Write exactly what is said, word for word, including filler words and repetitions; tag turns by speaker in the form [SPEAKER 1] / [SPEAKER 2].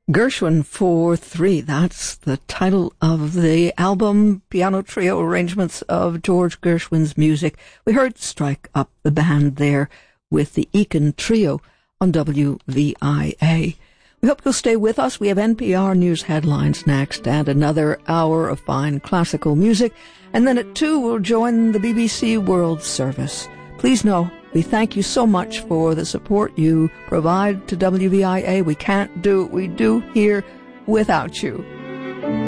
[SPEAKER 1] Gershwin for Three, that's the title of the album, piano trio arrangements of George Gershwin's music. We heard Strike Up, the band there, with the Eakin Trio on W V I A. We hope you'll stay with us. We have N P R News headlines next and another hour of fine classical music. And then at two, we'll join the B B C World Service. Please know, we thank you so much for the support you provide to W V I A. We can't do what we do here without you.